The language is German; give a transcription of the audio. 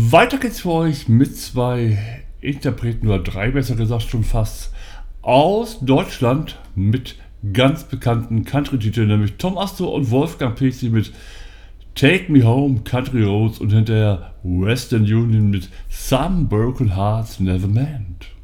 Weiter geht's für euch mit zwei Interpreten oder drei, besser gesagt schon fast, aus Deutschland mit ganz bekannten Country-Titeln, nämlich Tom Astor und Wolfgang Pecy mit Take Me Home, Country Roads und hinterher Western Union mit Some Broken Hearts Never Mend.